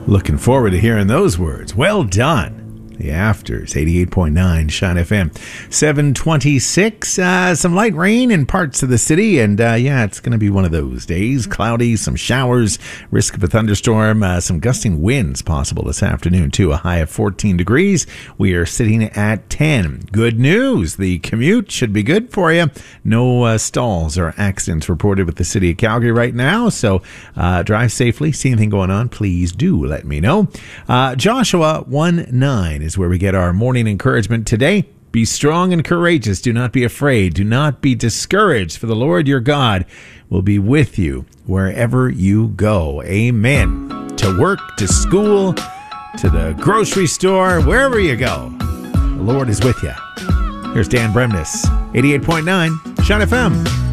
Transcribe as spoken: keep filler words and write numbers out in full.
Looking forward to hearing those words. Well done. The Afters, eighty-eight point nine Shine F M. seven twenty-six, uh, some light rain in parts of the city, and uh, yeah, it's going to be one of those days. Cloudy, some showers, risk of a thunderstorm, uh, some gusting winds possible this afternoon, too. A high of fourteen degrees. We are sitting at ten. Good news. The commute should be good for you. No uh, stalls or accidents reported with the city of Calgary right now, so uh, drive safely. See anything going on, please do let me know. Uh, Joshua one nine is where we get our morning encouragement today. Be strong and courageous. Do not be afraid. Do not be discouraged, for the Lord your God will be with you wherever you go. Amen. To work, to school, to the grocery store, wherever you go, the Lord is with you. Here's Dan Bremnes, eighty-eight point nine Shine F M.